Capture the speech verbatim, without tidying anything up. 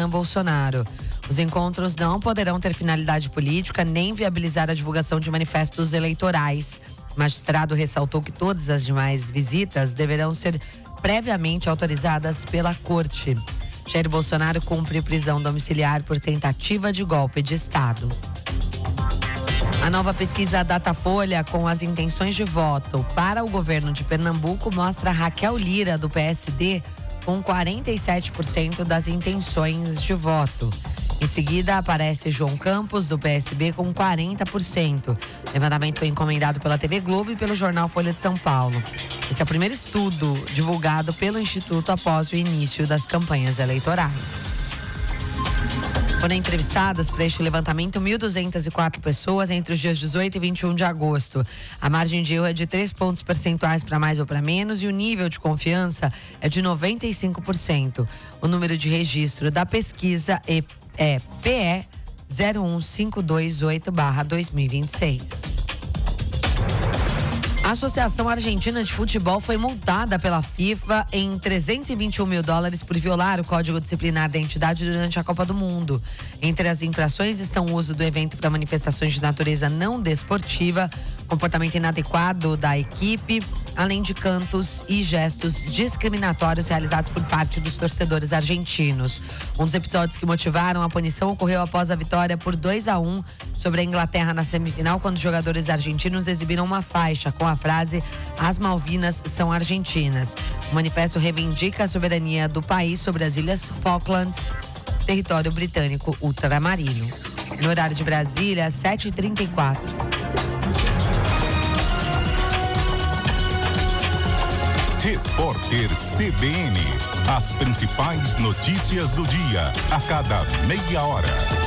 Renan Bolsonaro. Os encontros não poderão ter finalidade política nem viabilizar a divulgação de manifestos eleitorais. O magistrado ressaltou que todas as demais visitas deverão ser previamente autorizadas pela Corte. Jair Bolsonaro cumpre prisão domiciliar por tentativa de golpe de Estado. A nova pesquisa Datafolha com as intenções de voto para o governo de Pernambuco mostra Raquel Lira, do P S D, com quarenta e sete por cento das intenções de voto. Em seguida, aparece João Campos, do P S B, com quarenta por cento. O levantamento foi encomendado pela T V Globo e pelo jornal Folha de São Paulo. Esse é o primeiro estudo divulgado pelo Instituto após o início das campanhas eleitorais. Foram entrevistadas para este levantamento mil duzentas e quatro pessoas entre os dias dezoito e vinte e um de agosto. A margem de erro é de três pontos percentuais para mais ou para menos e o nível de confiança é de noventa e cinco por cento. O número de registro da pesquisa é, é P E zero um cinco dois oito barra dois mil e vinte e seis. A Associação Argentina de Futebol foi multada pela FIFA em trezentos e vinte e um mil dólares por violar o código disciplinar da entidade durante a Copa do Mundo. Entre as infrações estão o uso do evento para manifestações de natureza não desportiva, comportamento inadequado da equipe, além de cantos e gestos discriminatórios realizados por parte dos torcedores argentinos. Um dos episódios que motivaram a punição ocorreu após a vitória por dois a um sobre a Inglaterra na semifinal, quando os jogadores argentinos exibiram uma faixa com a frase "As Malvinas são argentinas". O manifesto reivindica a soberania do país sobre as Ilhas Falkland, território britânico ultramarino. No horário de Brasília, sete e trinta e quatro. Repórter C B N. As principais notícias do dia, a cada meia hora.